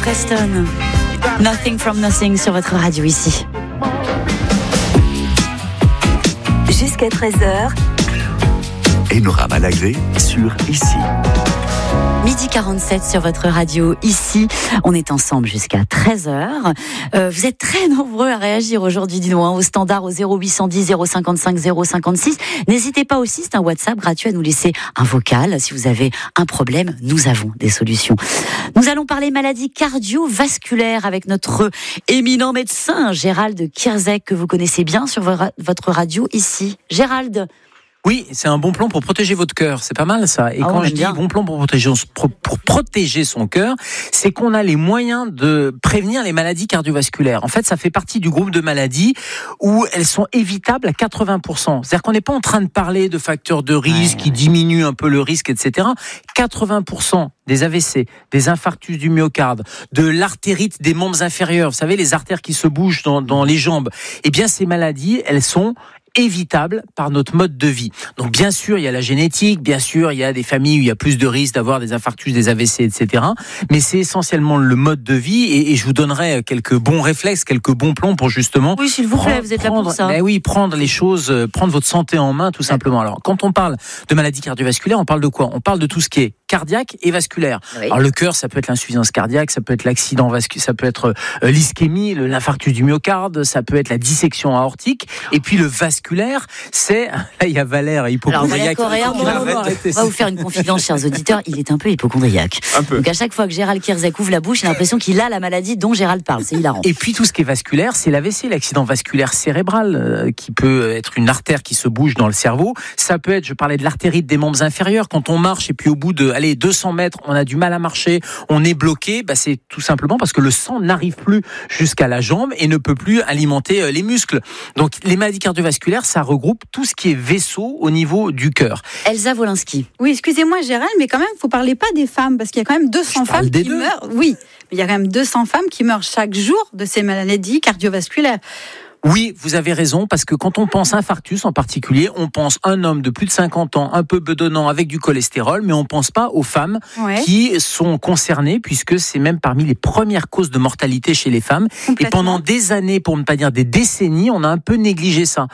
Preston. Nothing from Nothing sur votre radio ici. Jusqu'à 13h. Enora Malagré sur Ici. Midi 47 sur votre radio ici. On est ensemble jusqu'à 13h. Vous êtes très nombreux à réagir aujourd'hui, dis-nous, au standard au 0810 055 056. N'hésitez pas aussi, c'est un WhatsApp gratuit, à nous laisser un vocal. Si vous avez un problème, nous avons des solutions. Nous allons parler maladies cardiovasculaires avec notre éminent médecin Gérald Kierzek, que vous connaissez bien sur votre radio ici. Gérald. Oui, c'est un bon plan pour protéger votre cœur, c'est pas mal ça. Et quand je dis bon plan pour protéger son cœur, c'est qu'on a les moyens de prévenir les maladies cardiovasculaires. En fait, ça fait partie du groupe de maladies où elles sont évitables à 80%. C'est-à-dire qu'on n'est pas en train de parler de facteurs de risque qui diminuent un peu le risque, etc. 80% des AVC, des infarctus du myocarde, de l'artérite des membres inférieurs, vous savez, les artères qui se bougent dans les jambes, eh bien ces maladies, elles sont évitable par notre mode de vie. Donc bien sûr, il y a la génétique, bien sûr, il y a des familles où il y a plus de risques d'avoir des infarctus, des AVC, etc. Mais c'est essentiellement le mode de vie et je vous donnerai quelques bons réflexes, quelques bons plans pour justement... Oui, s'il vous plaît, vous êtes là pour ça. Oui, prendre les choses, prendre votre santé en main, tout simplement. Alors, quand on parle de maladies cardiovasculaires, on parle de quoi ? On parle de tout ce qui est cardiaque et vasculaire. Oui. Alors le cœur, ça peut être l'insuffisance cardiaque, ça peut être l'accident vasculaire, ça peut être l'ischémie, l'infarctus du myocarde, ça peut être la dissection aortique, et puis le vasculaire, c'est... Là, il y a Valère, hypocondriaque. Alors Valère Correa, on va vous faire une confidence, chers auditeurs, il est un peu hypocondriaque. Un peu. Donc à chaque fois que Gérald Kierzek ouvre la bouche, j'ai l'impression qu'il a la maladie dont Gérald parle, c'est hilarant. Et puis tout ce qui est vasculaire, c'est l'AVC, l'accident vasculaire cérébral, qui peut être une artère qui se bouge dans le cerveau. Ça peut être, je parlais de l'artérite des membres inférieurs, quand on marche et puis au bout de 200 mètres, on a du mal à marcher, on est bloqué, c'est tout simplement parce que le sang n'arrive plus jusqu'à la jambe et ne peut plus alimenter les muscles. Donc les maladies cardiovasculaires, ça regroupe tout ce qui est vaisseau au niveau du cœur. Elsa Wolinski. Oui, excusez-moi Gérald, mais quand même, il ne faut parler pas des femmes, parce qu'il y a quand même 200 femmes qui meurent. Oui, mais il y a quand même 200 femmes qui meurent chaque jour de ces maladies cardiovasculaires. Oui, vous avez raison, parce que quand on pense infarctus en particulier, on pense un homme de plus de 50 ans, un peu bedonnant avec du cholestérol, mais on pense pas aux femmes qui sont concernées, puisque c'est même parmi les premières causes de mortalité chez les femmes. Et pendant des années, pour ne pas dire des décennies, on a un peu négligé ça.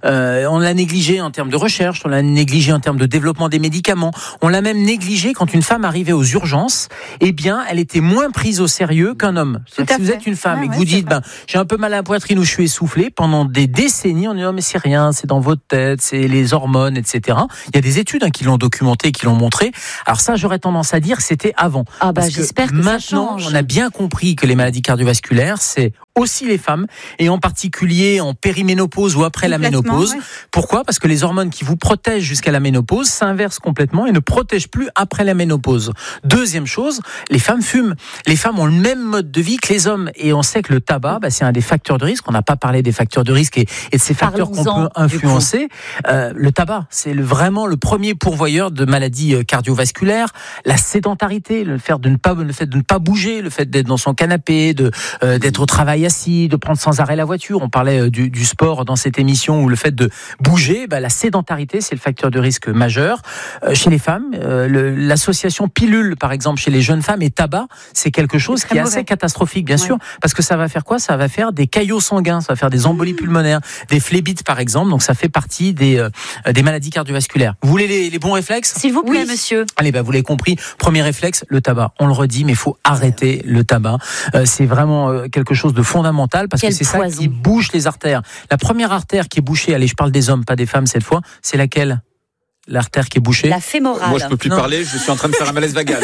On l'a négligé en termes de recherche, on l'a négligé en termes de développement des médicaments, on l'a même négligé quand une femme arrivait aux urgences, eh bien, elle était moins prise au sérieux qu'un homme. Si vous êtes une femme et que vous dites, j'ai un peu mal à la poitrine ou je suis essoufflé, pendant des décennies, on dit non mais c'est rien, c'est dans votre tête, c'est les hormones, etc. Il y a des études qui l'ont documenté, qui l'ont montré. Alors ça, j'aurais tendance à dire, c'était avant. Parce j'espère que maintenant, ça change. On a bien compris que les maladies cardiovasculaires, c'est aussi les femmes, et en particulier en périménopause ou après la ménopause. Ouais. Pourquoi ? Parce que les hormones qui vous protègent jusqu'à la ménopause s'inversent complètement et ne protègent plus après la ménopause. Deuxième chose, les femmes fument. Les femmes ont le même mode de vie que les hommes, et on sait que le tabac, c'est un des facteurs de risque. On n'a pas parlé des facteurs de risque et de ces facteurs qu'on peut influencer. Le tabac, c'est vraiment le premier pourvoyeur de maladies cardiovasculaires. La sédentarité, le fait de ne pas bouger, le fait d'être dans son canapé, d'être au travail assis, de prendre sans arrêt la voiture. On parlait du sport dans cette émission, où le fait de bouger, la sédentarité, c'est le facteur de risque majeur. Chez les femmes, l'association pilule, par exemple, chez les jeunes femmes, et tabac, c'est quelque chose qui est assez catastrophique, bien sûr, parce que ça va faire quoi ? Ça va faire des caillots sanguins, ça va faire des embolies pulmonaires, des phlébites, par exemple. Donc ça fait partie des maladies cardiovasculaires. Vous voulez les bons réflexes ? S'il vous plaît, monsieur. Allez, vous l'avez compris. Premier réflexe, le tabac. On le redit, mais il faut arrêter le tabac. C'est vraiment quelque chose de fondamental, parce que c'est ça qui bouche les artères. La première artère qui est bouchée, allez, je parle des hommes, pas des femmes cette fois, c'est laquelle ? L'artère qui est bouchée. La fémorale. Moi, je peux plus parler, je suis en train de faire un malaise vagal.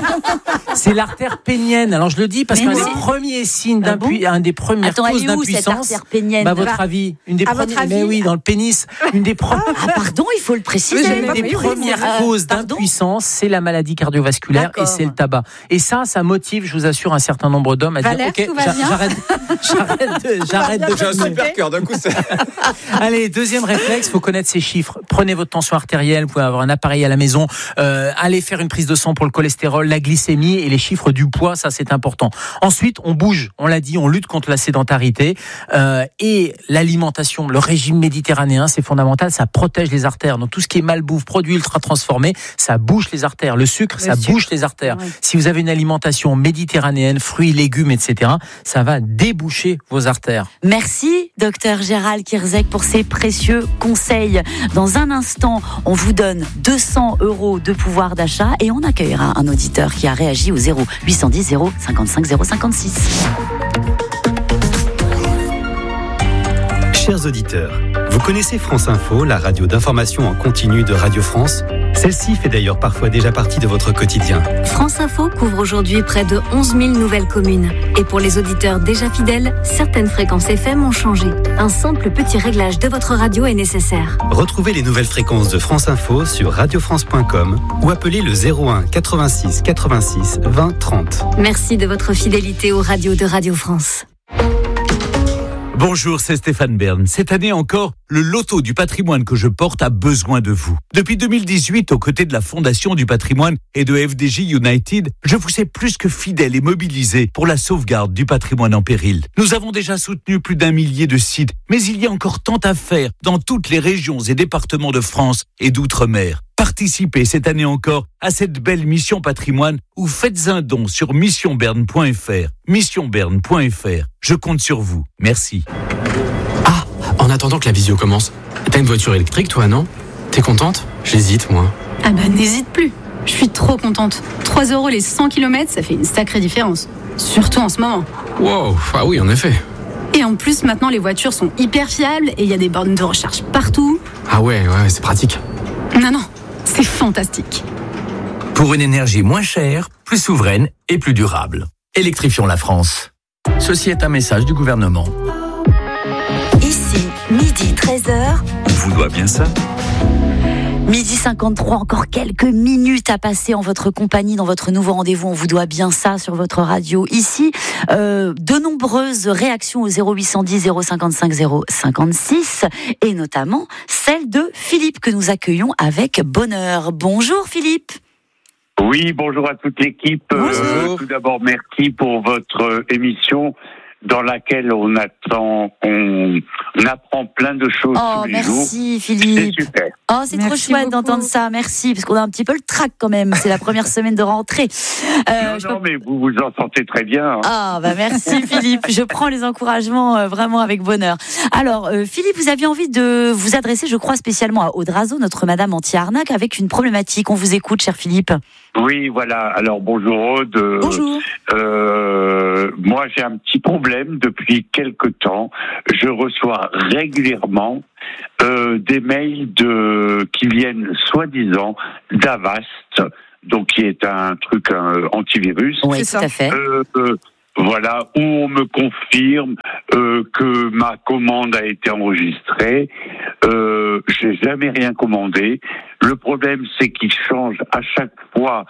C'est l'artère pénienne. Alors, je le dis parce qu'un des premiers signes un des premières causes d'impuissance. Cette artère pénienne. Votre avis, une des premières. Mais oui, dans le pénis, une des premières. Pardon, il faut le préciser. Une des premières causes d'impuissance, c'est la maladie cardiovasculaire. D'accord. Et c'est le tabac. Et ça motive, je vous assure, un certain nombre d'hommes à dire, ok, j'arrête de. J'ai un super cœur d'un coup. Allez, deuxième réflexe, faut connaître ces chiffres. Prenez votre tension artérielle. artérielle, vous pouvez avoir un appareil à la maison, allez faire une prise de sang pour le cholestérol, la glycémie et les chiffres du poids, ça c'est important. Ensuite, on bouge, on l'a dit, on lutte contre la sédentarité et l'alimentation, le régime méditerranéen, c'est fondamental, ça protège les artères. Donc tout ce qui est malbouffe, produits ultra transformés, ça bouche les artères. Le sucre, ça bouche les artères. Ouais. Si vous avez une alimentation méditerranéenne, fruits, légumes, etc., ça va déboucher vos artères. Merci, docteur Gérald Kierzek, pour ces précieux conseils. Dans un instant, on vous donne 200 € de pouvoir d'achat et on accueillera un auditeur qui a réagi au 0810 055 056. Chers auditeurs, vous connaissez France Info, la radio d'information en continu de Radio France ? Celle-ci fait d'ailleurs parfois déjà partie de votre quotidien. France Info couvre aujourd'hui près de 11 000 nouvelles communes. Et pour les auditeurs déjà fidèles, certaines fréquences FM ont changé. Un simple petit réglage de votre radio est nécessaire. Retrouvez les nouvelles fréquences de France Info sur radiofrance.com ou appelez le 01 86 86 20 30. Merci de votre fidélité aux radios de Radio France. Bonjour, c'est Stéphane Bern. Cette année encore, le loto du patrimoine que je porte a besoin de vous. Depuis 2018, aux côtés de la Fondation du patrimoine et de FDJ United, je vous sais plus que fidèle et mobilisé pour la sauvegarde du patrimoine en péril. Nous avons déjà soutenu plus d'1 millier de sites, mais il y a encore tant à faire dans toutes les régions et départements de France et d'outre-mer. Participez cette année encore à cette belle mission patrimoine ou faites un don sur missionberne.fr. Missionberne.fr. Je compte sur vous. Merci. Ah, en attendant que la visio commence, t'as une voiture électrique toi, non ? T'es contente ? J'hésite, moi. Ah bah n'hésite plus. Je suis trop contente. 3 € les 100 km, ça fait une sacrée différence. Surtout en ce moment. Wow, ah oui, en effet. Et en plus, maintenant, les voitures sont hyper fiables et il y a des bornes de recharge partout. Ah ouais, c'est pratique. Non, c'est fantastique. Pour une énergie moins chère, plus souveraine et plus durable. Électrifions la France. Ceci est un message du gouvernement. Ici, midi 13h. On vous doit bien ça. Midi 53, encore quelques minutes à passer en votre compagnie dans votre nouveau rendez-vous. On vous doit bien ça sur votre radio. Ici, de nombreuses réactions au 0810 055 056 et notamment celle de Philippe que nous accueillons avec bonheur. Bonjour Philippe. Oui, bonjour à toute l'équipe. Tout d'abord, merci pour votre émission dans laquelle on apprend plein de choses tous les jours. Merci Philippe. C'est super. C'est trop chouette d'entendre ça. Merci, parce qu'on a un petit peu le trac quand même. C'est la première semaine de rentrée. Non, mais vous vous en sentez très bien. Merci Philippe. Je prends les encouragements vraiment avec bonheur. Alors Philippe, vous aviez envie de vous adresser, je crois, spécialement à Audrazo, notre Madame anti-arnaque, avec une problématique. On vous écoute, cher Philippe. Oui, voilà. Alors bonjour Aude. Bonjour. Moi, j'ai un petit problème depuis quelque temps. Je reçois régulièrement des mails qui viennent soi-disant d'Avast, donc qui est un truc antivirus. Oui, tout à fait. Voilà, où on me confirme que ma commande a été enregistrée. J'ai jamais rien commandé. Le problème, c'est qu'ils changent à chaque fois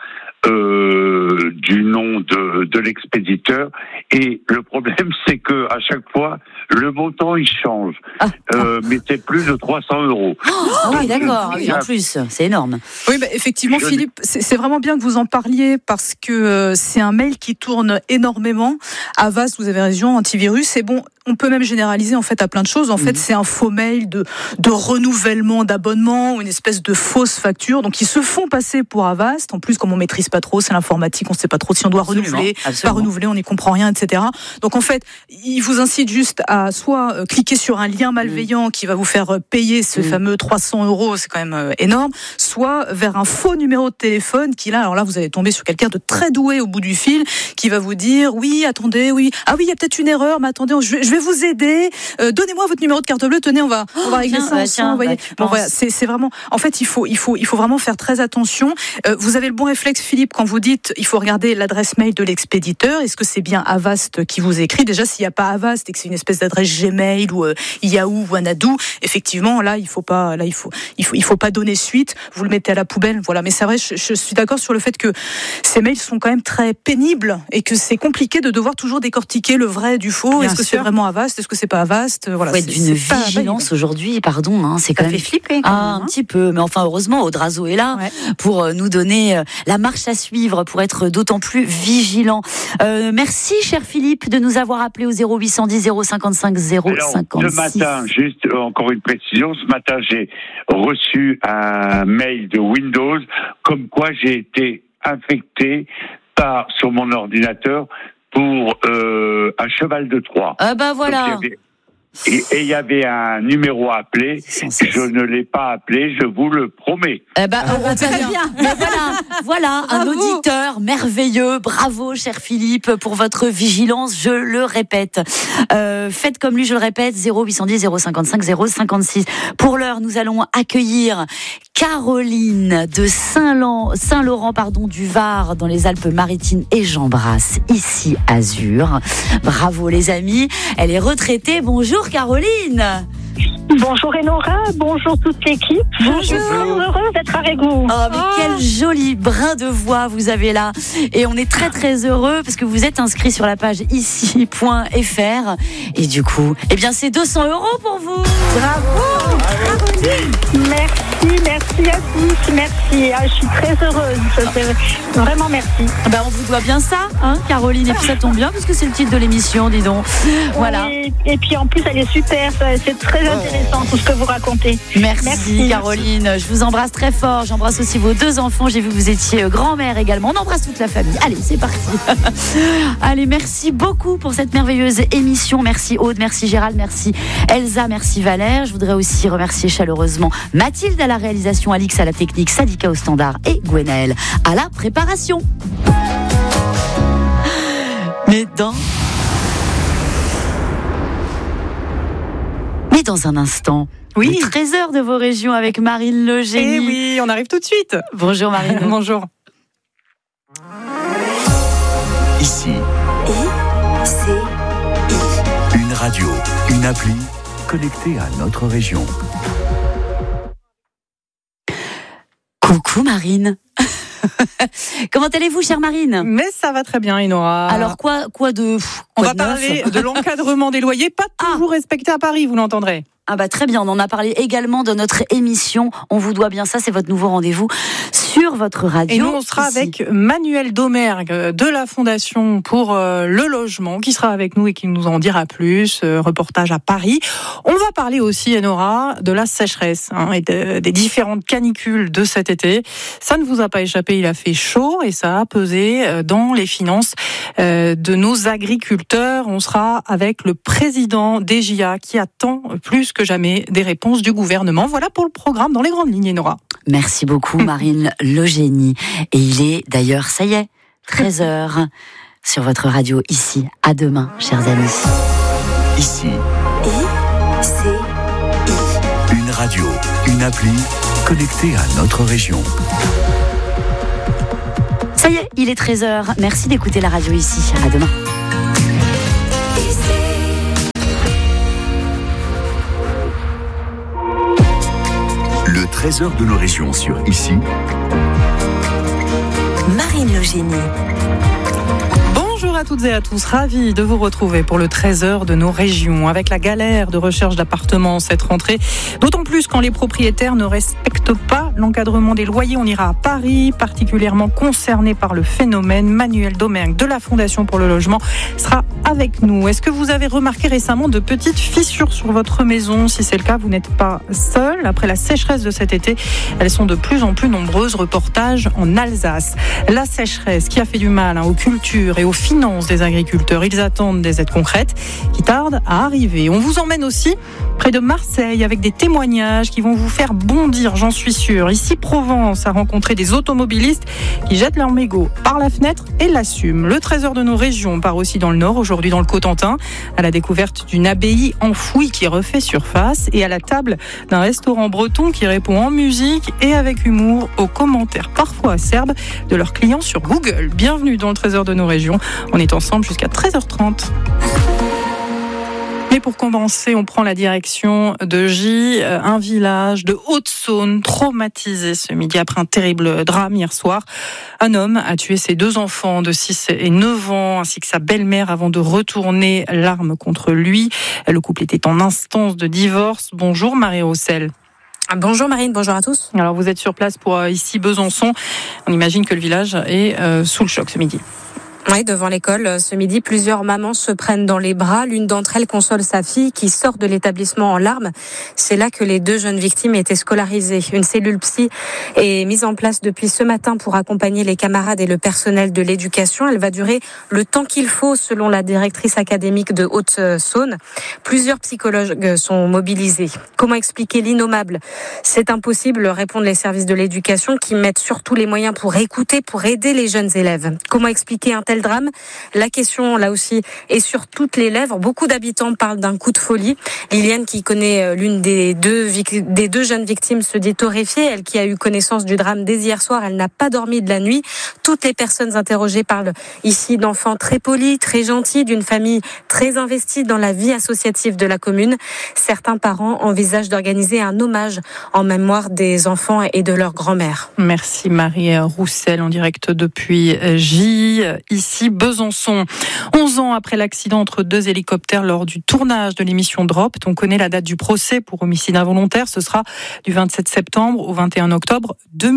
du nom de l'expéditeur, et le problème, c'est que à chaque fois le montant il change, mais c'est plus de 300 €. Oui, d'accord. Oui, en plus, c'est énorme. Oui, effectivement, Philippe, c'est vraiment bien que vous en parliez parce que c'est un mail qui tourne énormément. Avast, vous avez raison, antivirus. Et bon, on peut même généraliser en fait à plein de choses. En fait, c'est un faux mail de renouvellement d'abonnement, ou une espèce de fausse facture. Donc, ils se font passer pour Avast. En plus, comme on maîtrise pas trop, c'est l'informatique, on sait pas trop si on doit renouveler, pas renouveler, on n'y comprend rien, etc. Donc, en fait, ils vous incitent juste à soit cliquer sur un lien malveillant qui va vous faire payer ce fameux 300 €, c'est quand même énorme, soit vers un faux numéro de téléphone qui, là, alors là, vous allez tomber sur quelqu'un de très doué au bout du fil qui va vous dire, oui, attendez, oui, il y a peut-être une erreur, mais attendez, je vais vous aider, donnez-moi votre numéro de carte bleue, tenez, on va régler ça ensemble, vous voyez. Bon, voilà, c'est vraiment, en fait, il faut vraiment faire très attention. Vous avez le bon réflexe, Philippe, quand vous dites, il faut regarder l'adresse mail de l'expéditeur. Est-ce que c'est bien Avast qui vous écrit? Déjà, s'il n'y a pas Avast et que c'est une espèce d'adresse Gmail ou Yahoo ou Anadou, effectivement, là, il faut pas donner suite. Vous le mettez à la poubelle, voilà. Mais c'est vrai, je suis d'accord sur le fait que ces mails sont quand même très pénibles et que c'est compliqué de devoir toujours décortiquer le vrai du faux. Est-ce que c'est vraiment vraiment à Vaast? Est-ce que c'est pas à Vaast? Voilà, faut être d'une vigilance aujourd'hui, pardon, hein, c'est quand même... fait flipper. Un petit peu, mais enfin heureusement Audrazo est là pour nous donner la marche à suivre, pour être d'autant plus vigilant. Merci cher Philippe de nous avoir appelé au 0810 055 056. Ce matin, juste encore une précision, ce matin j'ai reçu un mail de Windows comme quoi j'ai été infecté sur mon ordinateur pour un cheval de Troie. Ah bah voilà. Et il y avait un numéro à appeler. Je ne l'ai pas appelé, je vous le promets. Très bien. Mais voilà, un auditeur merveilleux. Bravo, cher Philippe, pour votre vigilance. Je le répète. Faites comme lui, je le répète, 0810 055 056. Pour l'heure, nous allons accueillir Caroline de Saint-Laurent, du Var, dans les Alpes-Maritimes, et j'embrasse ici Azur. Bravo les amis. Elle est retraitée. Bonjour Caroline. Bonjour Enora, bonjour toute l'équipe. Bonjour. Je suis heureuse d'être avec vous. Oh, mais quel joli brin de voix vous avez là. Et on est très très heureux parce que vous êtes inscrit sur la page ici.fr. Et du coup, c'est 200 € pour vous. Bravo Caroline. Merci à tous, merci. Je suis très heureuse. Vraiment merci. On vous doit bien ça, hein, Caroline. Et puis ça tombe bien parce que c'est le titre de l'émission, dis donc. Voilà. Et puis en plus, elle est super. C'est très intéressant tout ce que vous racontez. Merci Caroline. Je vous embrasse très fort. J'embrasse aussi vos 2 enfants. J'ai vu que vous étiez grand-mère également. On embrasse toute la famille. Allez, c'est parti. Allez, merci beaucoup pour cette merveilleuse émission. Merci Aude, merci Gérald, merci Elsa, merci Valère. Je voudrais aussi remercier chaleureusement Mathilde à la réalisation, Alix à la technique, Sadika au standard et Gwenaël à la préparation. Mais dans un instant, le trésor de vos régions avec Marine Legénie. Eh oui, on arrive tout de suite. Bonjour Marine. Bonjour. Ici. Une radio, une appli connectée à notre région. Coucou Marine. Comment allez-vous, chère Marine? Mais ça va très bien, Enora. Alors on va parler de l'encadrement des loyers, pas toujours respecté à Paris, vous l'entendrez. Ah bah très bien, on en a parlé également dans notre émission. On vous doit bien ça, c'est votre nouveau rendez-vous sur votre radio. Et nous, on sera avec Manuel Domergue de la Fondation pour le logement, qui sera avec nous et qui nous en dira plus. Reportage à Paris. On va parler aussi, Enora, de la sécheresse et des différentes canicules de cet été. Ça ne vous a pas échappé, il a fait chaud et ça a pesé dans les finances de nos agriculteurs. On sera avec le président d'EGIA qui attend plus que jamais des réponses du gouvernement. Voilà pour le programme dans les grandes lignes, Enora. Merci beaucoup, Marine Legénie. Et il est d'ailleurs, ça y est, 13h sur votre radio ici. À demain, chers amis. Ici. Une radio, une appli connectée à notre région. Ça y est, il est 13h. Merci d'écouter la radio ici. À demain. Le trésor de nos régions sur Ici. Marine Legénie. Bonjour à toutes et à tous, ravi de vous retrouver pour le trésor de nos régions. Avec la galère de recherche d'appartements cette rentrée, d'autant plus quand les propriétaires ne respectent pas l'encadrement des loyers. On ira à Paris, particulièrement concerné par le phénomène. Manuel Domergue de la Fondation pour le logement sera avec nous. Est-ce que vous avez remarqué récemment de petites fissures sur votre maison? Si c'est le cas, vous n'êtes pas seul. Après la sécheresse de cet été, elles sont de plus en plus nombreuses. Reportage en Alsace. La sécheresse qui a fait du mal aux cultures et aux finances des agriculteurs. Ils attendent des aides concrètes qui tardent à arriver. On vous emmène aussi près de Marseille avec des témoignages qui vont vous faire bondir, j'en suis sûre. Ici, Provence a rencontré des automobilistes qui jettent leur mégot par la fenêtre et l'assument. Le trésor de nos régions part aussi dans le Nord, aujourd'hui dans le Cotentin, à la découverte d'une abbaye enfouie qui refait surface et à la table d'un restaurant breton qui répond en musique et avec humour aux commentaires parfois acerbes de leurs clients sur Google. Bienvenue dans le trésor de nos régions. On est ensemble jusqu'à 13h30. Mais pour commencer, on prend la direction de Gy, un village de Haute-Saône traumatisé ce midi après un terrible drame hier soir. Un homme a tué ses 2 enfants de 6 et 9 ans ainsi que sa belle-mère avant de retourner l'arme contre lui. Le couple était en instance de divorce. Bonjour Marie Roussel. Bonjour Marine, bonjour à tous. Alors vous êtes sur place pour ici Besançon. On imagine que le village est sous le choc ce midi. Oui, devant l'école, ce midi, plusieurs mamans se prennent dans les bras. L'une d'entre elles console sa fille qui sort de l'établissement en larmes. C'est là que les 2 jeunes victimes étaient scolarisées. Une cellule psy est mise en place depuis ce matin pour accompagner les camarades et le personnel de l'éducation. Elle va durer le temps qu'il faut, selon la directrice académique de Haute-Saône. Plusieurs psychologues sont mobilisés. Comment expliquer l'innommable ? C'est impossible, répondent les services de l'éducation qui mettent surtout les moyens pour écouter, pour aider les jeunes élèves. Comment expliquer un tel drame ? La question, là aussi, est sur toutes les lèvres. Beaucoup d'habitants parlent d'un coup de folie. Liliane, qui connaît l'une des deux jeunes victimes, se dit horrifiée. Elle qui a eu connaissance du drame dès hier soir, elle n'a pas dormi de la nuit. Toutes les personnes interrogées parlent ici d'enfants très polis, très gentils, d'une famille très investie dans la vie associative de la commune. Certains parents envisagent d'organiser un hommage en mémoire des enfants et de leur grand-mère. Merci Marie Roussel, en direct depuis Gy. Ici, Besançon. 11 ans après l'accident entre 2 hélicoptères lors du tournage de l'émission Drop, on connaît la date du procès pour homicide involontaire. Ce sera du 27 septembre au 21 octobre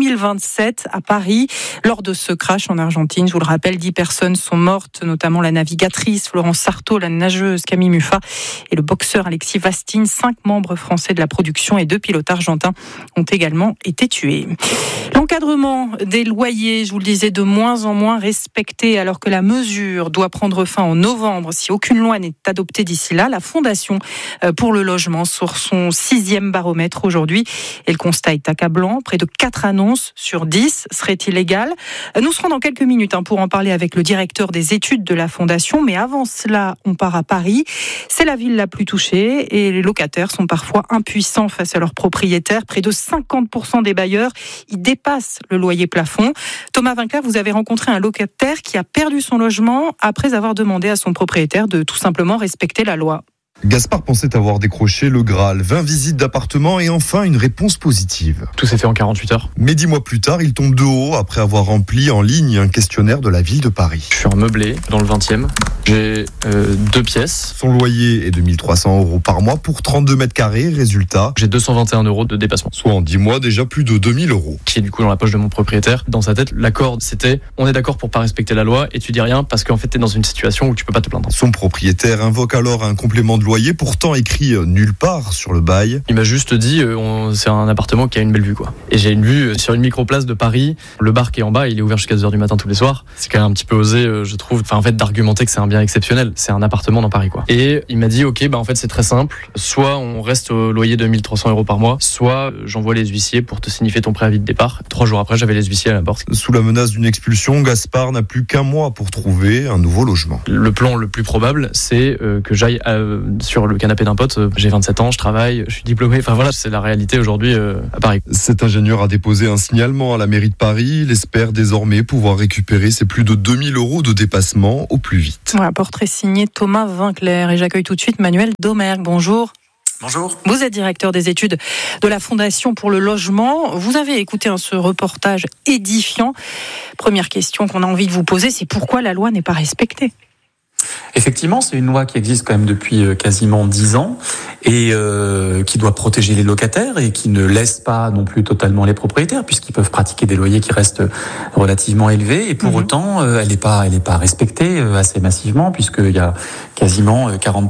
2027 à Paris. Lors de ce crash en Argentine, je vous le rappelle, 10 personnes sont mortes, notamment la navigatrice Florence Sarto, la nageuse Camille Muffat et le boxeur Alexis Vastine. 5 membres français de la production et 2 pilotes argentins ont également été tués. L'encadrement des loyers, je vous le disais, de moins en moins respecté, alors que la mesure doit prendre fin en novembre si aucune loi n'est adoptée d'ici là. La Fondation pour le logement sort son 6e baromètre aujourd'hui et le constat est accablant. Près de 4 annonces sur 10 seraient illégales. Nous serons dans quelques minutes pour en parler avec le directeur des études de la Fondation, mais avant cela, on part à Paris. C'est la ville la plus touchée et les locataires sont parfois impuissants face à leurs propriétaires. Près de 50% des bailleurs y dépassent le loyer plafond. Thomas Vinclair, vous avez rencontré un locataire qui a perdu son logement après avoir demandé à son propriétaire de tout simplement respecter la loi. Gaspard pensait avoir décroché le Graal, 20 visites d'appartements et enfin une réponse positive. Tout s'est fait en 48 heures. Mais 10 mois plus tard, il tombe de haut après avoir rempli en ligne un questionnaire de la ville de Paris. Je suis en meublé dans le 20e. J'ai 2 pièces. Son loyer est de 1 300 € par mois pour 32 mètres carrés. Résultat, j'ai 221 € de dépassement. Soit en 10 mois déjà plus de 2 000 €. Qui est du coup dans la poche de mon propriétaire. Dans sa tête, l'accord c'était on est d'accord pour pas respecter la loi et tu dis rien parce qu'en fait t'es dans une situation où tu peux pas te plaindre. Son propriétaire invoque alors un complément de loyer pourtant écrit nulle part sur le bail. Il m'a juste dit c'est un appartement qui a une belle vue quoi. Et j'ai une vue sur une microplace de Paris. Le bar qui est en bas, il est ouvert jusqu'à 2h du matin tous les soirs. C'est quand même un petit peu osé je trouve. Enfin en fait d'argumenter que c'est un bien exceptionnel. C'est un appartement dans Paris quoi. Et il m'a dit ok en fait c'est très simple. Soit on reste au loyer de 1 300 € par mois, soit j'envoie les huissiers pour te signifier ton préavis de départ. 3 jours après j'avais les huissiers à la porte. Sous la menace d'une expulsion, Gaspard n'a plus qu'1 mois pour trouver un nouveau logement. Le plan le plus probable c'est que j'aille sur le canapé d'un pote. J'ai 27 ans, je travaille, je suis diplômé. Enfin voilà, c'est la réalité aujourd'hui à Paris. Cet ingénieur a déposé un signalement à la mairie de Paris. Il espère désormais pouvoir récupérer ses plus de 2 000 € de dépassement au plus vite. Voilà, portrait signé Thomas Vinclair. Et j'accueille tout de suite Manuel Domergue. Bonjour. Bonjour. Vous êtes directeur des études de la Fondation pour le logement. Vous avez écouté ce reportage édifiant. Première question qu'on a envie de vous poser, c'est pourquoi la loi n'est pas respectée ? Effectivement, c'est une loi qui existe quand même depuis quasiment 10 ans et qui doit protéger les locataires et qui ne laisse pas non plus totalement les propriétaires puisqu'ils peuvent pratiquer des loyers qui restent relativement élevés et pour autant elle n'est pas respectée assez massivement puisqu'il y a quasiment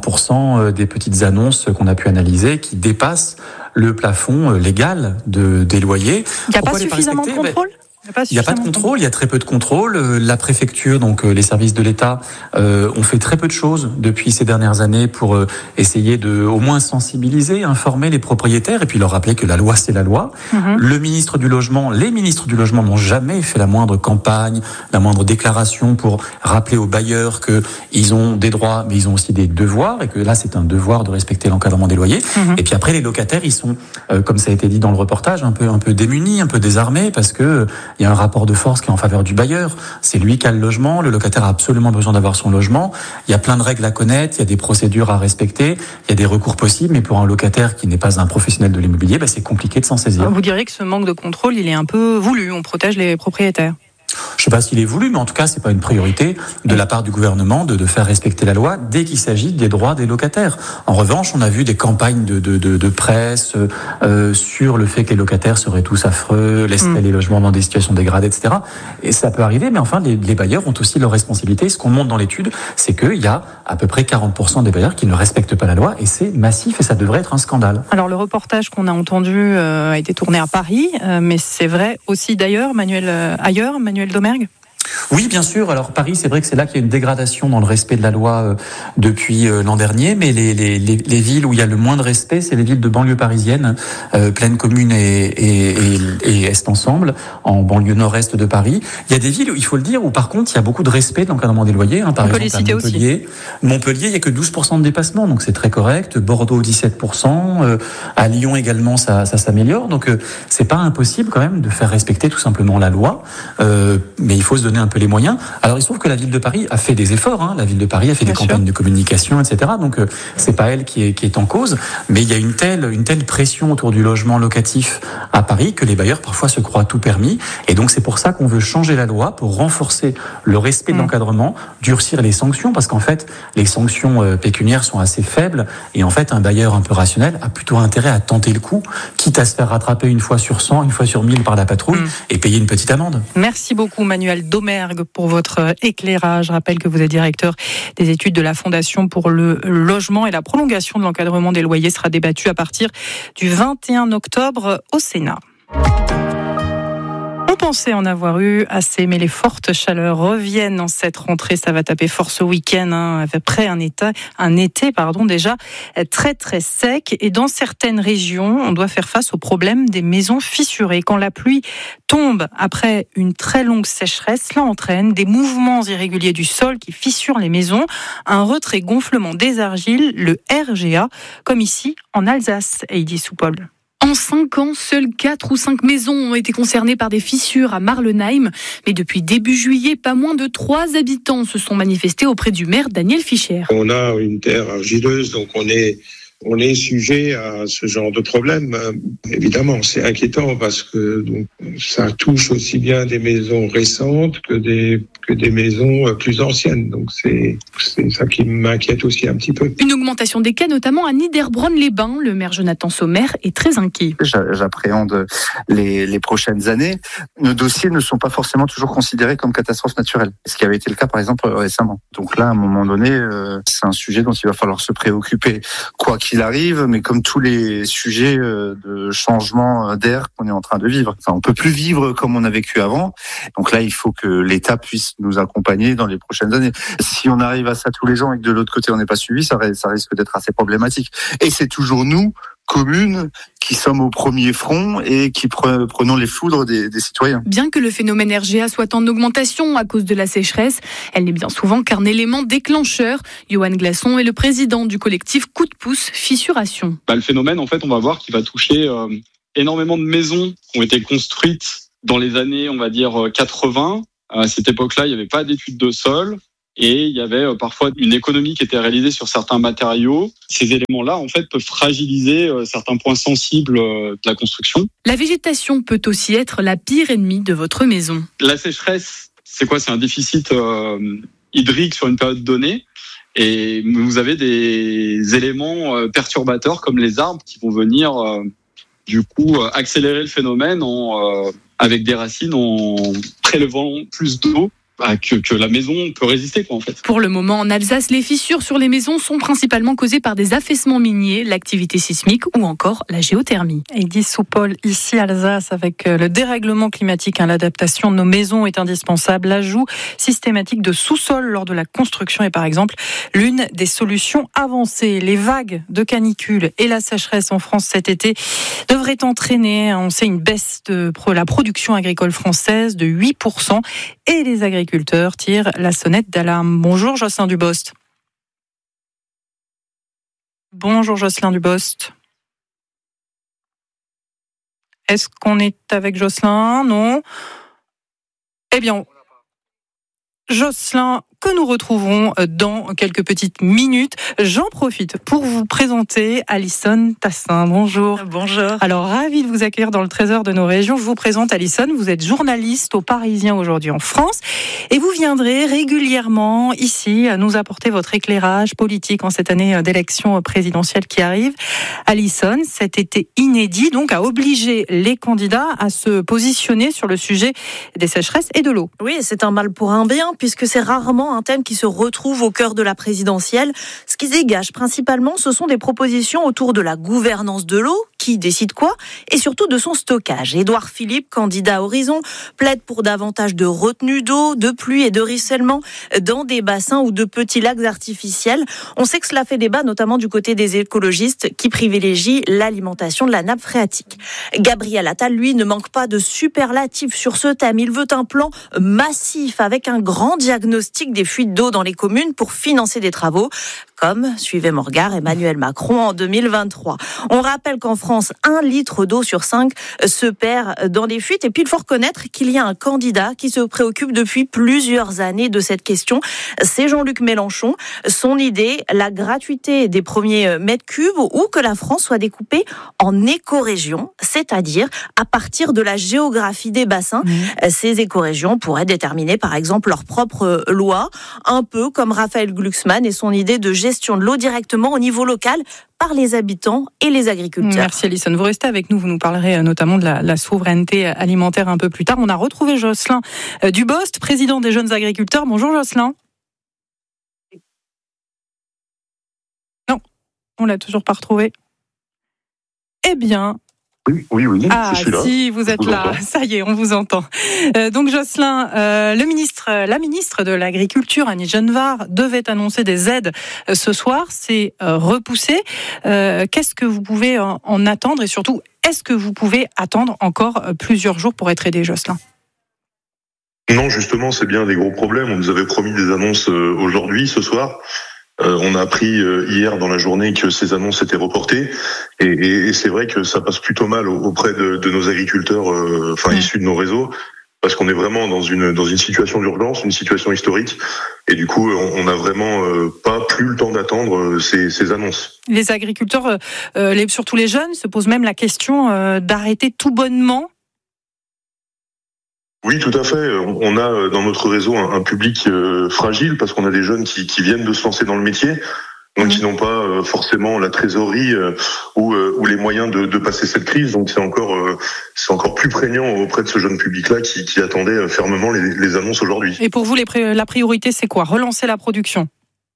40% des petites annonces qu'on a pu analyser qui dépassent le plafond légal des loyers. Il n'y a pas suffisamment de contrôle ? Il n'y a pas de contrôle, il y a très peu de contrôle. La préfecture, donc les services de l'État, ont fait très peu de choses depuis ces dernières années pour essayer de au moins sensibiliser, informer les propriétaires et puis leur rappeler que la loi, c'est la loi. Le ministre du Logement, les ministres du Logement n'ont jamais fait la moindre campagne, la moindre déclaration pour rappeler aux bailleurs qu'ils ont des droits, mais ils ont aussi des devoirs et que là, c'est un devoir de respecter l'encadrement des loyers. Et puis après, les locataires, ils sont, comme ça a été dit dans le reportage, un peu démunis, un peu désarmés parce que il y a un rapport de force qui est en faveur du bailleur. C'est lui qui a le logement, le locataire a absolument besoin d'avoir son logement. Il y a plein de règles à connaître, il y a des procédures à respecter, il y a des recours possibles, mais pour un locataire qui n'est pas un professionnel de l'immobilier, c'est compliqué de s'en saisir. Vous diriez que ce manque de contrôle, il est un peu voulu, on protège les propriétaires. Je ne sais pas s'il est voulu, mais en tout cas, c'est pas une priorité de la part du gouvernement de faire respecter la loi dès qu'il s'agit des droits des locataires. En revanche, on a vu des campagnes de presse sur le fait que les locataires seraient tous affreux, laisseraient les logements dans des situations dégradées, etc. Et ça peut arriver, mais enfin, les bailleurs ont aussi leurs responsabilités. Ce qu'on montre dans l'étude, c'est qu'il y a à peu près 40% des bailleurs qui ne respectent pas la loi, et c'est massif, et ça devrait être un scandale. Alors, le reportage qu'on a entendu a été tourné à Paris, mais c'est vrai aussi d'ailleurs, Manuel Domergue. Oui, bien sûr. Alors Paris, c'est vrai que c'est là qu'il y a une dégradation dans le respect de la loi depuis l'an dernier, mais les villes où il y a le moins de respect, c'est les villes de banlieue parisienne, Plaine Commune et Est Ensemble, en banlieue nord-est de Paris. Il y a des villes, il faut le dire, où par contre il y a beaucoup de respect de l'encadrement des loyers. Par exemple, à Montpellier, il y a que 12% de dépassement, donc c'est très correct. Bordeaux, 17%. À Lyon également, ça s'améliore. Donc c'est pas impossible quand même de faire respecter tout simplement la loi, mais il faut se donner un peu les moyens. Alors il se trouve que la ville de Paris a fait des efforts, La ville de Paris a fait des campagnes de communication, etc. Donc c'est pas elle qui est en cause, mais il y a une telle pression autour du logement locatif à Paris que les bailleurs parfois se croient tout permis, et donc c'est pour ça qu'on veut changer la loi pour renforcer le respect de l'encadrement, durcir les sanctions, parce qu'en fait les sanctions pécuniaires sont assez faibles, et en fait un bailleur un peu rationnel a plutôt intérêt à tenter le coup, quitte à se faire rattraper une fois sur 100, une fois sur 1000 par la patrouille et payer une petite amende. Merci beaucoup Manuel Domergue pour votre éclairage. Je rappelle que vous êtes directeur des études de la Fondation pour le logement, et la prolongation de l'encadrement des loyers sera débattue à partir du 21 octobre au Sénat. On pensait en avoir eu assez, mais les fortes chaleurs reviennent en cette rentrée. Ça va taper fort ce week-end, après un été déjà très très sec. Et dans certaines régions, on doit faire face au problème des maisons fissurées. Quand la pluie tombe après une très longue sécheresse, cela entraîne des mouvements irréguliers du sol qui fissurent les maisons, un retrait-gonflement des argiles, le RGA, comme ici en Alsace, Heidi Soupol. En 5 ans, seules 4 ou 5 maisons ont été concernées par des fissures à Marlenheim. Mais depuis début juillet, pas moins de 3 habitants se sont manifestés auprès du maire Daniel Fischer. On a une terre argileuse, donc on est sujet à ce genre de problème. Évidemment, c'est inquiétant parce que donc, ça touche aussi bien des maisons récentes que des maisons plus anciennes. Donc c'est ça qui m'inquiète aussi un petit peu. Une augmentation des cas, notamment à Niederbronn-les-Bains. Le maire Jonathan Sommer est très inquiet. J'appréhende les prochaines années. Nos dossiers ne sont pas forcément toujours considérés comme catastrophes naturelles, ce qui avait été le cas par exemple récemment. Donc là, à un moment donné, c'est un sujet dont il va falloir se préoccuper, quoi qu'il arrive, mais comme tous les sujets de changement d'air qu'on est en train de vivre. Enfin, on peut plus vivre comme on a vécu avant. Donc là, il faut que l'État puisse nous accompagner dans les prochaines années. Si on arrive à ça tous les ans et que de l'autre côté on n'est pas suivi, ça risque d'être assez problématique. Et c'est toujours nous, communes, qui sommes au premier front et qui prenons les foudres des citoyens. Bien que le phénomène RGA soit en augmentation à cause de la sécheresse, elle n'est bien souvent qu'un élément déclencheur. Johan Glasson est le président du collectif Coup de pouce Fissuration. Le phénomène, en fait, on va voir qu'il va toucher énormément de maisons qui ont été construites dans les années, on va dire, 80. À cette époque-là, il n'y avait pas d'études de sol. Et il y avait parfois une économie qui était réalisée sur certains matériaux. Ces éléments-là, en fait, peuvent fragiliser certains points sensibles de la construction. La végétation peut aussi être la pire ennemie de votre maison. La sécheresse, c'est quoi ? C'est un déficit hydrique sur une période donnée. Et vous avez des éléments perturbateurs comme les arbres qui vont venir, accélérer le phénomène avec des racines en prélevant plus d'eau. Que la maison peut résister, en fait. Pour le moment, en Alsace, les fissures sur les maisons sont principalement causées par des affaissements miniers, l'activité sismique ou encore la géothermie. Heidi Soupol, ici Alsace, avec le dérèglement climatique, l'adaptation de nos maisons est indispensable. L'ajout systématique de sous-sol lors de la construction est par exemple l'une des solutions avancées. Les vagues de canicule et la sécheresse en France cet été devraient entraîner, on sait, une baisse de la production agricole française de 8%, et les agriculteurs tirent la sonnette d'alarme. Bonjour Jocelyn Dubost. Bonjour Jocelyn Dubost. Est-ce qu'on est avec Jocelyn ? Non. Eh bien, Jocelyn, que nous retrouverons dans quelques petites minutes. J'en profite pour vous présenter Alison Tassin. Bonjour. Bonjour. Alors, ravi de vous accueillir dans le Trésor de nos régions. Je vous présente Alison. Vous êtes journaliste au Parisien aujourd'hui en France et vous viendrez régulièrement ici nous apporter votre éclairage politique en cette année d'élection présidentielle qui arrive. Alison, cet été inédit, donc, a obligé les candidats à se positionner sur le sujet des sécheresses et de l'eau. Oui, c'est un mal pour un bien puisque c'est rarement un thème qui se retrouve au cœur de la présidentielle. Ce qui dégage principalement, ce sont des propositions autour de la gouvernance de l'eau, qui décide quoi, et surtout de son stockage. Édouard Philippe, candidat à Horizon, plaide pour davantage de retenue d'eau, de pluie et de ruissellement dans des bassins ou de petits lacs artificiels. On sait que cela fait débat, notamment du côté des écologistes qui privilégient l'alimentation de la nappe phréatique. Gabriel Attal, lui, ne manque pas de superlatifs sur ce thème. Il veut un plan massif avec un grand diagnostic des fuites d'eau dans les communes pour financer des travaux, comme, suivez mon regard, Emmanuel Macron en 2023. On rappelle qu'en France, 1 litre d'eau sur 5 se perd dans des fuites. Et puis, il faut reconnaître qu'il y a un candidat qui se préoccupe depuis plusieurs années de cette question. C'est Jean-Luc Mélenchon. Son idée, la gratuité des premiers mètres cubes ou que la France soit découpée en écorégions, c'est-à-dire à partir de la géographie des bassins. Ces écorégions pourraient déterminer, par exemple, leur propre loi, un peu comme Raphaël Glucksmann et son idée de gestion de l'eau directement au niveau local par les habitants et les agriculteurs. Merci Alison. Vous restez avec nous, vous nous parlerez notamment de la souveraineté alimentaire un peu plus tard. On a retrouvé Jocelyn Dubost, président des jeunes agriculteurs. Bonjour Jocelyn. Non, on l'a toujours pas retrouvé. Eh bien... Oui, ah, je suis là. Si, vous êtes là. Ça y est, on vous entend. Donc, Jocelyn, la ministre de l'Agriculture, Annie Genevard, devait annoncer des aides ce soir. C'est repoussé. Qu'est-ce que vous pouvez en attendre? Et surtout, est-ce que vous pouvez attendre encore plusieurs jours pour être aidé, Jocelyn? Non, justement, c'est bien des gros problèmes. On nous avait promis des annonces aujourd'hui, ce soir. On a appris hier dans la journée que ces annonces étaient reportées et c'est vrai que ça passe plutôt mal auprès de nos agriculteurs, issus de nos réseaux, parce qu'on est vraiment dans une situation d'urgence, une situation historique, et du coup on n'a vraiment pas plus le temps d'attendre ces annonces. Les agriculteurs, surtout les jeunes, se posent même la question d'arrêter tout bonnement. Oui, tout à fait. On a dans notre réseau un public fragile parce qu'on a des jeunes qui viennent de se lancer dans le métier, donc qui n'ont pas forcément la trésorerie ou les moyens de passer cette crise. Donc c'est encore plus prégnant auprès de ce jeune public-là qui attendait fermement les annonces aujourd'hui. Et pour vous, la priorité, c'est quoi? Relancer la production?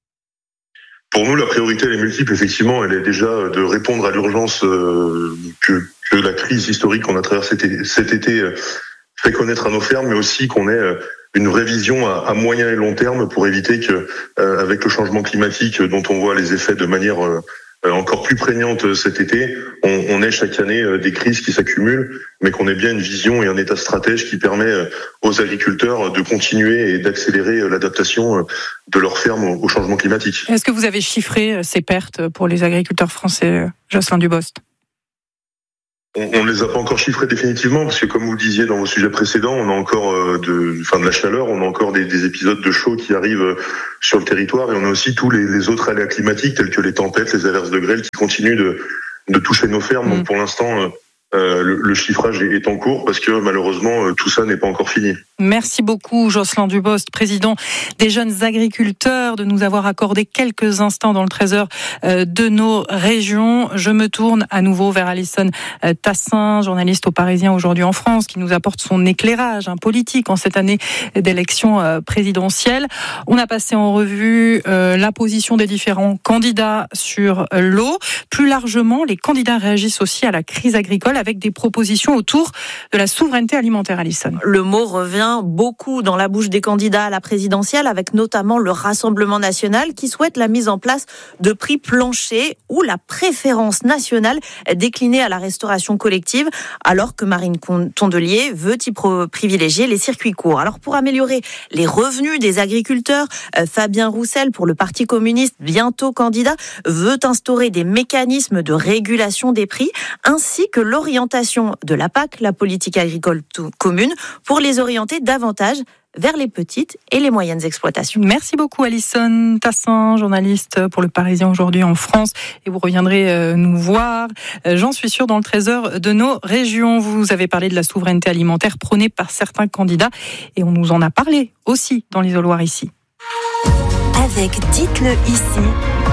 Pour nous, la priorité, elle est multiple. Effectivement, elle est déjà de répondre à l'urgence que la crise historique qu'on a traversée cet été fait connaître à nos fermes, mais aussi qu'on ait une vraie vision à moyen et long terme pour éviter que, avec le changement climatique dont on voit les effets de manière encore plus prégnante cet été, on ait chaque année des crises qui s'accumulent, mais qu'on ait bien une vision et un état stratège qui permet aux agriculteurs de continuer et d'accélérer l'adaptation de leurs fermes au changement climatique. Est-ce que vous avez chiffré ces pertes pour les agriculteurs français, Jocelyn Dubost? On ne les a pas encore chiffrés définitivement, parce que comme vous le disiez dans vos sujets précédents, on a encore de la chaleur, on a encore des épisodes de chaud qui arrivent sur le territoire, et on a aussi tous les autres aléas climatiques tels que les tempêtes, les averses de grêle qui continuent de toucher nos fermes. Donc pour l'instant, le chiffrage est en cours parce que malheureusement tout ça n'est pas encore fini. Merci beaucoup Jocelyn Dubost, président des jeunes agriculteurs, de nous avoir accordé quelques instants dans le Trésor de nos régions. Je me tourne à nouveau vers Alison Tassin, journaliste au Parisien aujourd'hui en France, qui nous apporte son éclairage politique en cette année d'élection présidentielle. On a passé en revue la position des différents candidats sur l'eau. Plus largement, les candidats réagissent aussi à la crise agricole avec des propositions autour de la souveraineté alimentaire, Alison. Le mot revient beaucoup dans la bouche des candidats à la présidentielle, avec notamment le Rassemblement national qui souhaite la mise en place de prix planchers ou la préférence nationale déclinée à la restauration collective, alors que Marine Tondelier veut y privilégier les circuits courts. Alors pour améliorer les revenus des agriculteurs, Fabien Roussel, pour le Parti communiste, bientôt candidat, veut instaurer des mécanismes de régulation des prix, ainsi que l'orientation réorientation de la PAC, la politique agricole commune, pour les orienter davantage vers les petites et les moyennes exploitations. Merci beaucoup Alison Tassin, journaliste pour Le Parisien aujourd'hui en France. Et vous reviendrez nous voir, j'en suis sûre, dans le trésor de nos régions. Vous avez parlé de la souveraineté alimentaire prônée par certains candidats. Et on nous en a parlé aussi dans l'Isoloir ici. Avec Dites-le ici.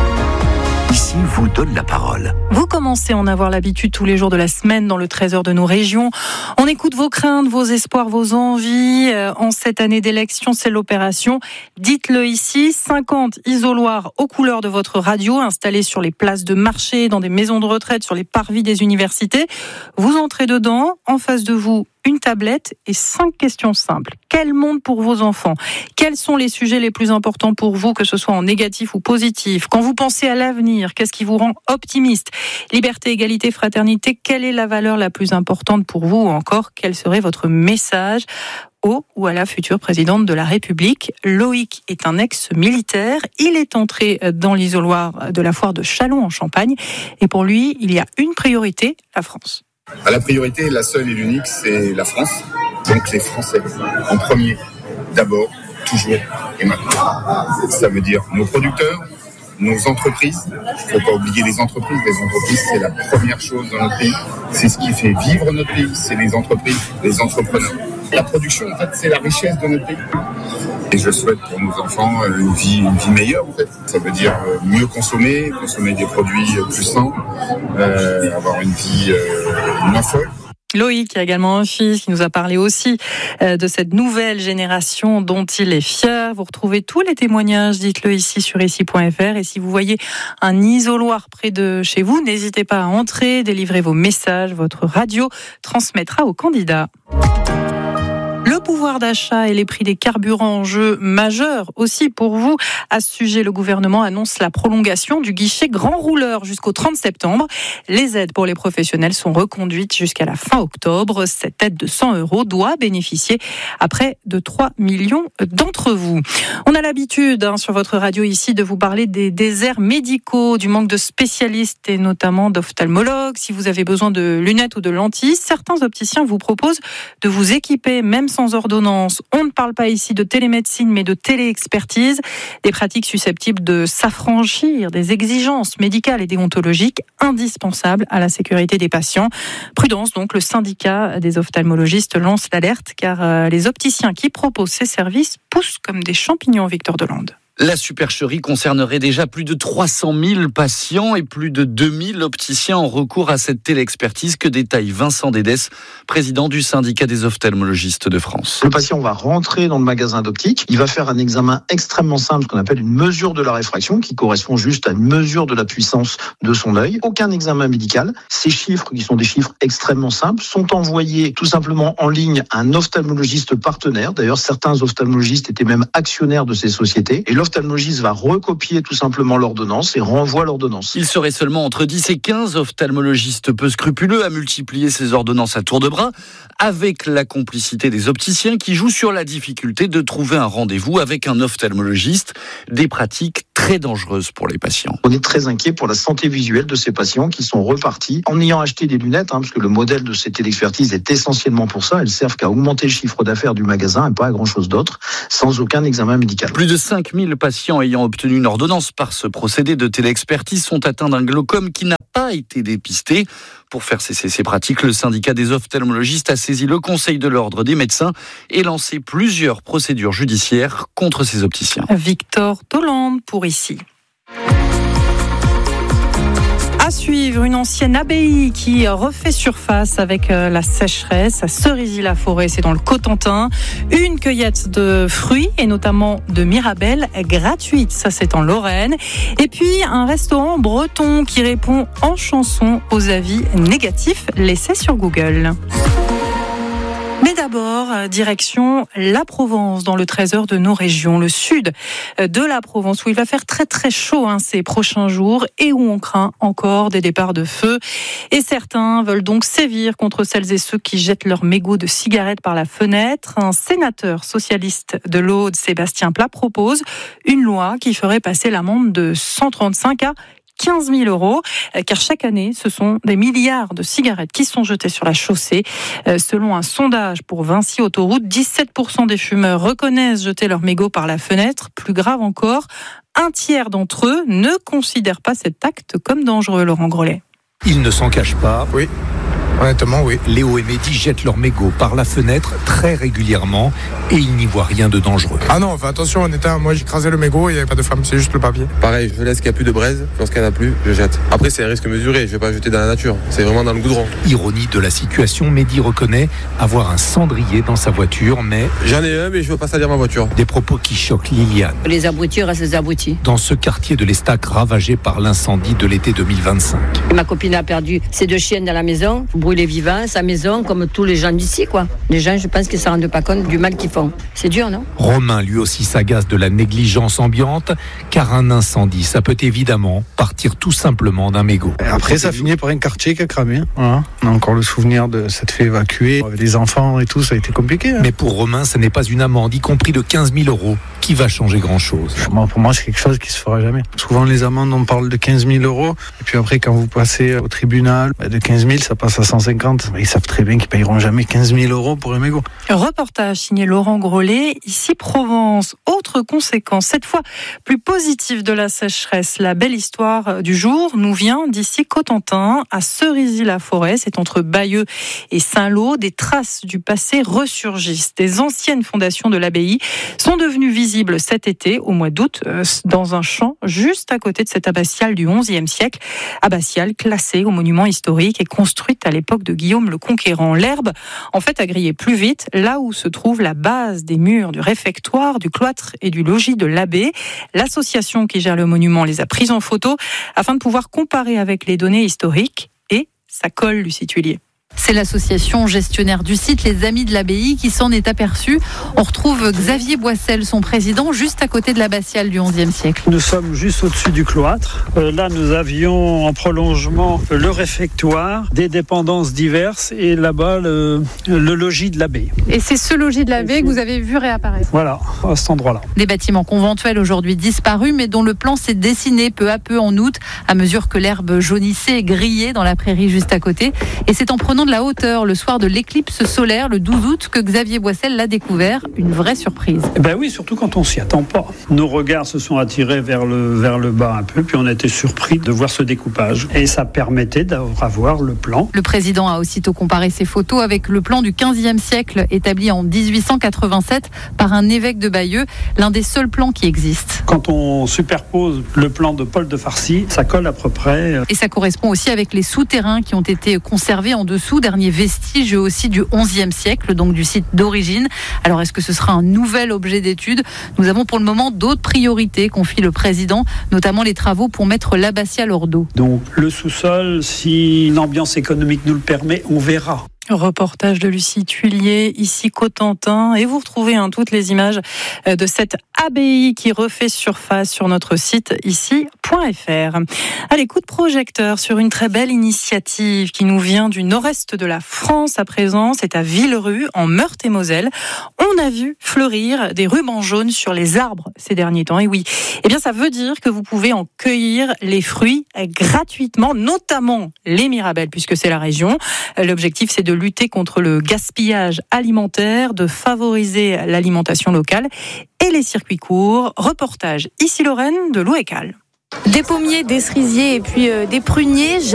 Ici vous donne la parole. Vous commencez à en avoir l'habitude tous les jours de la semaine dans le trésor de nos régions. On écoute vos craintes, vos espoirs, vos envies. En cette année d'élection, c'est l'opération Dites-le ici. 50 isoloirs aux couleurs de votre radio, installés sur les places de marché, dans des maisons de retraite, sur les parvis des universités. Vous entrez dedans, en face de vous, une tablette et 5 questions simples. Quel monde pour vos enfants ? Quels sont les sujets les plus importants pour vous, que ce soit en négatif ou positif ? Quand vous pensez à l'avenir, qu'est-ce qui vous rend optimiste ? Liberté, égalité, fraternité, quelle est la valeur la plus importante pour vous ? Ou encore, quel serait votre message au ou à la future présidente de la République ? Loïc est un ex-militaire. Il est entré dans l'isoloir de la foire de Châlons en Champagne. Et pour lui, il y a une priorité, la France. La priorité, la seule et l'unique, c'est la France. Donc les Français, en premier, d'abord, toujours et maintenant. Ça veut dire nos producteurs, nos entreprises. Il ne faut pas oublier les entreprises. Les entreprises, c'est la première chose dans notre pays. C'est ce qui fait vivre notre pays. C'est les entreprises, les entrepreneurs. La production, en fait, c'est la richesse de notre pays. Et je souhaite pour nos enfants une vie meilleure, en fait. Ça veut dire mieux consommer des produits plus sains, avoir une vie moins folle. Loïc a également un fils qui nous a parlé aussi de cette nouvelle génération dont il est fier. Vous retrouvez tous les témoignages, dites-le ici sur ici.fr. Et si vous voyez un isoloir près de chez vous, n'hésitez pas à entrer, délivrer vos messages. Votre radio transmettra aux candidats. Le pouvoir d'achat et les prix des carburants en jeu majeur aussi pour vous. À ce sujet, le gouvernement annonce la prolongation du guichet grand rouleur jusqu'au 30 septembre. Les aides pour les professionnels sont reconduites jusqu'à la fin octobre. Cette aide de 100 € doit bénéficier à près de 3 millions d'entre vous. On a l'habitude sur votre radio ici de vous parler des déserts médicaux, du manque de spécialistes et notamment d'ophtalmologues. Si vous avez besoin de lunettes ou de lentilles, certains opticiens vous proposent de vous équiper même sans ordonnance. On ne parle pas ici de télémédecine, mais de téléexpertise, des pratiques susceptibles de s'affranchir des exigences médicales et déontologiques indispensables à la sécurité des patients. Prudence donc, le syndicat des ophtalmologistes lance l'alerte car les opticiens qui proposent ces services poussent comme des champignons, Victor Delande. La supercherie concernerait déjà plus de 300 000 patients et plus de 2000 opticiens en recours à cette téléexpertise que détaille Vincent Dédès, président du syndicat des ophtalmologistes de France. Le patient va rentrer dans le magasin d'optique, il va faire un examen extrêmement simple, ce qu'on appelle une mesure de la réfraction, qui correspond juste à une mesure de la puissance de son œil. Aucun examen médical. Ces chiffres, qui sont des chiffres extrêmement simples, sont envoyés tout simplement en ligne à un ophtalmologiste partenaire. D'ailleurs, certains ophtalmologistes étaient même actionnaires de ces sociétés. Et l'ophtalmologiste va recopier tout simplement l'ordonnance et renvoie l'ordonnance. Il serait seulement entre 10 et 15 ophtalmologistes peu scrupuleux à multiplier ces ordonnances à tour de bras, avec la complicité des opticiens qui jouent sur la difficulté de trouver un rendez-vous avec un ophtalmologiste, des pratiques très dangereuses pour les patients. On est très inquiet pour la santé visuelle de ces patients qui sont repartis en ayant acheté des lunettes, parce que le modèle de cette téléexpertise est essentiellement pour ça. Elles servent qu'à augmenter le chiffre d'affaires du magasin et pas à grand-chose d'autre, sans aucun examen médical. Plus de 5000 patients ayant obtenu une ordonnance par ce procédé de téléexpertise sont atteints d'un glaucome qui n'a pas été dépisté. Pour faire cesser ces pratiques, le syndicat des ophtalmologistes a saisi le Conseil de l'ordre des médecins et lancé plusieurs procédures judiciaires contre ces opticiens. Victor Tolande pour ici. À suivre, une ancienne abbaye qui refait surface avec la sécheresse à Cerisy-la-Forêt, c'est dans le Cotentin. Une cueillette de fruits et notamment de mirabelles gratuite, ça c'est en Lorraine. Et puis un restaurant breton qui répond en chanson aux avis négatifs laissés sur Google. Mais d'abord, direction la Provence, dans le trésor de nos régions, le sud de la Provence, où il va faire très très chaud ces prochains jours et où on craint encore des départs de feu. Et certains veulent donc sévir contre celles et ceux qui jettent leurs mégots de cigarettes par la fenêtre. Un sénateur socialiste de l'Aude, Sébastien Pla, propose une loi qui ferait passer l'amende de 135 à 15 000 €, car chaque année, ce sont des milliards de cigarettes qui sont jetées sur la chaussée. Selon un sondage pour Vinci Autoroute, 17% des fumeurs reconnaissent jeter leurs mégots par la fenêtre. Plus grave encore, un tiers d'entre eux ne considèrent pas cet acte comme dangereux, Laurent Grollet. Ils ne s'en cachent pas. Oui. Honnêtement, oui. Léo et Mehdi jettent leurs mégots par la fenêtre très régulièrement et ils n'y voient rien de dangereux. Ah non, enfin attention, honnêtement, moi j'ai écrasé le mégot, il n'y avait pas de femme, c'est juste le papier. Pareil, je laisse qu'il n'y a plus de braise, lorsqu'il n'y en a plus, je jette. Après, c'est un risque mesuré, je ne vais pas jeter dans la nature, c'est vraiment dans le goudron. Ironie de la situation, Mehdi reconnaît avoir un cendrier dans sa voiture, mais... J'en ai un, mais je ne veux pas salir ma voiture. Des propos qui choquent Liliane. Les abrutis restent des abrutis. Dans ce quartier de l'Estac ravagé par l'incendie de l'été 2025. Ma copine a perdu ses 2 chiennes dans la maison, brûlées vivantes, sa maison, comme tous les gens d'ici, quoi. Les gens, je pense qu'ils ne se rendent pas compte du mal qu'ils font. C'est dur, non ? Romain, lui aussi, s'agace de la négligence ambiante, car un incendie, ça peut évidemment partir tout simplement d'un mégot. Après, ça finit par un quartier qui a cramé. Voilà. On a encore le souvenir de s'être fait évacuer. Avec les enfants et tout, ça a été compliqué. Mais pour Romain, ce n'est pas une amende, y compris de 15 000 € qui va changer grand-chose. Pour moi, c'est quelque chose qui se fera jamais. Souvent, les amendes, on parle de 15 000 €. Et puis après, quand vous passez au tribunal, de 15 000, ça passe à 150. Ils savent très bien qu'ils payeront jamais 15 000 € pour un mégot. Reportage signé Laurent Grollet, ici Provence. Autre conséquence, cette fois plus positive de la sécheresse. La belle histoire du jour nous vient d'ici Cotentin, à Cerisy-la-Forêt. C'est entre Bayeux et Saint-Lô. Des traces du passé ressurgissent. Des anciennes fondations de l'abbaye sont devenues visibles cet été, au mois d'août, dans un champ juste à côté de cette abbatiale du XIe siècle. Abbatiale classée au monument historique et construite à l'époque de Guillaume le Conquérant. L'herbe, en fait, a grillé plus vite là où se trouve la base des murs du réfectoire, du cloître et du logis de l'abbé. L'association qui gère le monument les a prises en photo afin de pouvoir comparer avec les données historiques et ça colle, Lucie Tuillier. C'est l'association gestionnaire du site, les Amis de l'Abbaye, qui s'en est aperçue. On retrouve Xavier Boissel, son président, juste à côté de l'abbatiale du XIe siècle. Nous sommes juste au-dessus du cloître. Là, nous avions en prolongement le réfectoire, des dépendances diverses et là-bas, le logis de l'abbaye. Et c'est ce logis de l'abbaye que vous avez vu réapparaître ? Voilà, à cet endroit-là. Des bâtiments conventuels aujourd'hui disparus, mais dont le plan s'est dessiné peu à peu en août, à mesure que l'herbe jaunissait et grillait dans la prairie juste à côté. Et c'est en prenant de la hauteur le soir de l'éclipse solaire le 12 août que Xavier Boissel l'a découvert. Une vraie surprise. Ben oui, surtout quand on s'y attend pas. Nos regards se sont attirés vers le bas un peu, puis on a été surpris de voir ce découpage. Et ça permettait d'avoir le plan. Le président a aussitôt comparé ses photos avec le plan du XVe siècle établi en 1887 par un évêque de Bayeux, l'un des seuls plans qui existent. Quand on superpose le plan de Paul de Farcy, ça colle à peu près. Et ça correspond aussi avec les souterrains qui ont été conservés en dessous, dernier vestige aussi du XIe siècle, donc du site d'origine. Alors est-ce que ce sera un nouvel objet d'étude ? Nous avons pour le moment d'autres priorités, confie le président, notamment les travaux pour mettre l'abbatiale hors d'eau. Donc le sous-sol, si l'ambiance économique nous le permet, on verra. Reportage de Lucie Tuillier, ici Cotentin. Et vous retrouvez toutes les images de cette abbaye qui refait surface sur notre site ici.fr. Allez, coup de projecteur sur une très belle initiative qui nous vient du nord-est de la France à présent. C'est à Villerue, en Meurthe-et-Moselle. On a vu fleurir des rubans jaunes sur les arbres ces derniers temps. Et oui, eh bien ça veut dire que vous pouvez en cueillir les fruits gratuitement, notamment les mirabelles, puisque c'est la région. L'objectif, c'est de lutter contre le gaspillage alimentaire, de favoriser l'alimentation locale et les circuits courts. Reportage ici Lorraine de Louécal. Des pommiers, des cerisiers et puis des pruniers.